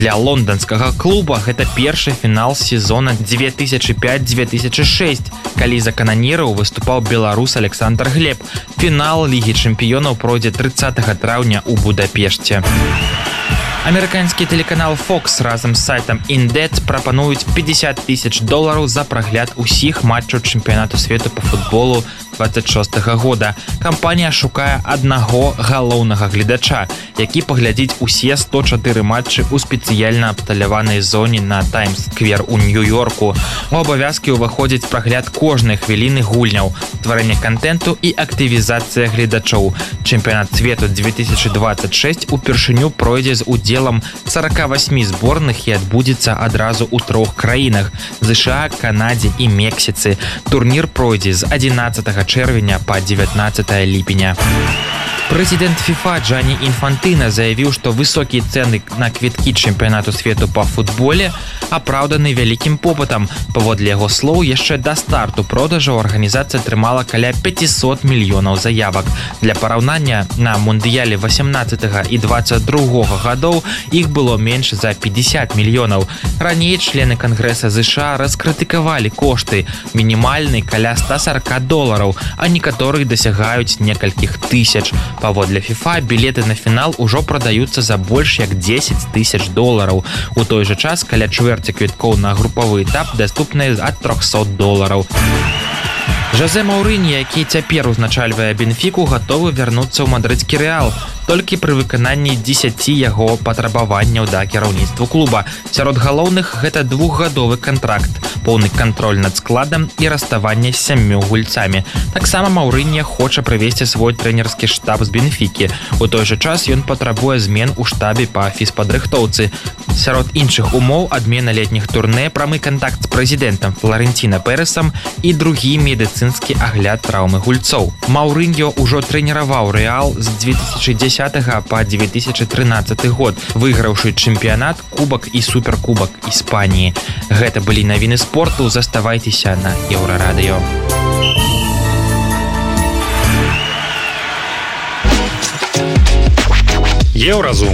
Для лонданскага клуба гэта першы фінал сезона 2005-2006, калі за кананераў выступаў беларус Александр Глеб. Фінал Лігі чэмпіёнаў пройдзе 30 траўня ў Будапешце. Амерыканскі тэлеканал Fox разам з сайтам Indeed прапануюць $50 000 за прагляд усіх матчаў чэмпіянату свету па футболу 26 года. Кампанія шукае аднаго галоўнага гледача, які паглядзіць усе 104 матчы ў спецыяльна абсталяванай зоне на Таймс-сквер у Нью-Йорку. У абавязкі ўваходзіць прагляд кожнай хвіліны гульняў, стварэнне контенту і актывізацыя гледачоў. Чэмпіянат свету 2026 упершыню пройдзе з удзелам 48 зборных і адбудзецца адразу ў 3 краінах – США, Канадзе і Мексіцы. Турнір пройдзе з 11 чэрвеня па 19 ліпеня. Прэзідэнт FIFA Джанні Інфантына заявіў, што высокія цэны на квіткі чэмпіянату свету па футболе апраўданы вялікім попытам. Паводле яго слоў, яшчэ да старту продажаў арганізацыя атрымала каля 500 мільёнаў заявак. Для параўнання, на мундыяле 18 і 22 гадоў іх было менш за 50 мільёнаў. Раней члены Кангрэса США раскрытыкавалі кошты, мінімальны каля $140, а некаторых дасягаюць некалькіх тысяч. Паводле FIFA, білеты на фінал ужо прадаюцца за больш як $10 000. У той жа час каля чвэрці квіткоў на групавы этап даступныя ад $300. Жозе Мауріньо, які цяпер узначальвае Бенфіку, гатовы вярнуцца ў мадрыдскі Рэал, толькі пры выкананні 10 яго патрабаванняў да кіраўніцтва клуба. Сярод галоўных гэта 2-гадовы кантракт, поўны кантроль над складам і раставанне з 7 гульцамі. Таксама Мауріньо хоча прывесці свой трэнерскі штаб з Бенфікі. У той жа час ён патрабуе змен у штабе па фізпадрыхтоўцы. Сярод іншых умоў адмена летніх турнэ, прамы кантакт з прэзідэнтам Фларэнціна Пэрэсам і другі медыцынскі агляд траўмы гульцоў. Мауріньо ўжо трэніраваў Рэал з 2010 па 2013 год, выйграўшы чэмпіянат, кубак і суперкубак Іспаніі. Гэта былі навіны спорту, заставайцеся на Еўрарадыё. Еўразум.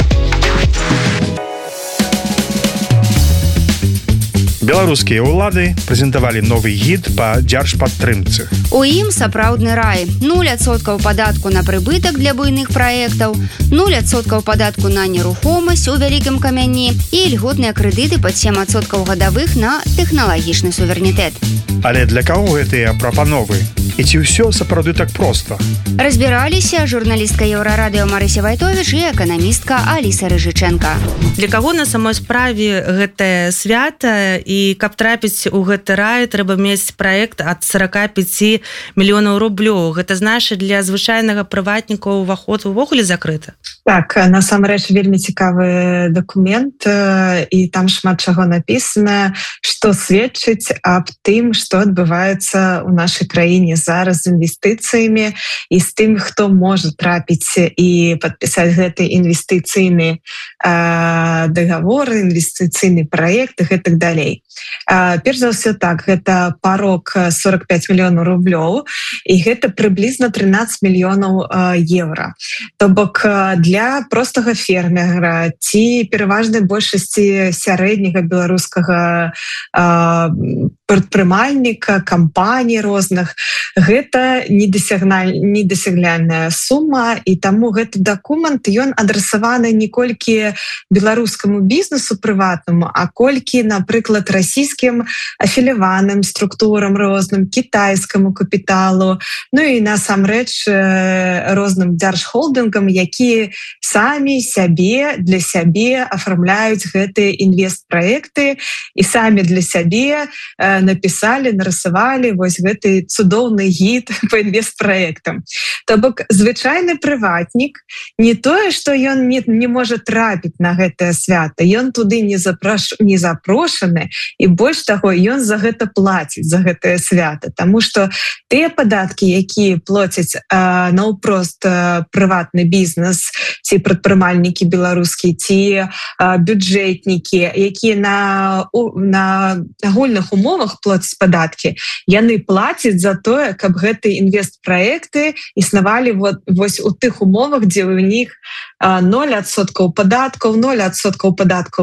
Беларускія ўлады прэзентавалі новы гід па дзяржпадтрымцы. У ім сапраўдны рай. 0% падатку на прыбытак для буйных праектаў, 0% падатку на нерухомасць у вялікім камяні і льготныя крэдыты пад 7% гадавых на тэхналагічны суверэнітэт. Але для каго гэтыя прапановы? І ці ўсё сапраўды так проста? Разбіраліся журналістка Еўрарадыё Марыся Вайтовіч і эканамістка Аліса Рыжыченка. Для каго на самой справе гэтае свята, і каб трапіць у гэты рай, трэба мець праект ад 45 мільёнаў рублёў. Гэта значыць, для звычайнага прыватніка ўваход увогуле закрыты? Так, насамрэч вельмі цікавы дакумент, і там шмат чаго напісана, што сведчыць аб тым, што адбываецца ў нашай краіне зараз з інвестыцыямі і з тым, хто можа трапіць і падпісаць гэты інвестыцыйны дагавор, інвестыцыйны праект і гэтак далей. Перш за ўсё так, гэта парог 45 мільёнаў рублёў, і гэта прыблізна 13 мільёнаў еўра. То бок для простага фермера ці пераважнай большасці сярэдняга беларускага прадпрымальніка, кампаній розных, гэта недасягляльная сума, і таму гэты дакумент, ён адрасаваны не колькі беларускаму бізнесу прыватнаму, а колькі, напрыклад, расійскім афіляваным структурам розным, кітайскаму капіталу, ну і насамрэч розным дзяржхолдынгам, якія самі сябе для сябе афармляюць гэтыя інвестпраекты і самі для сябе напісалі, нарысавалі вось гэты цудоўны гід па інвестпраектам. То бок звычайны прыватнік не тое, што ён не можа трапіць на гэтае свята, ён туды не запрошаны, і больш таго, ён за гэта плаціць, за гэтае свята, таму што тыя падаткі, якія плоцяць наўпрост прыватны бізнес, ці прадпрымальнікі беларускія, ці бюджэтнікі, якія на агульных умовах умовах плаціць падаткі, яны плацяць за тое, каб гэтыя інвестпраекты існавалі вось у тых умовах, дзе ў них 0% падаткаў, 0% падаткаў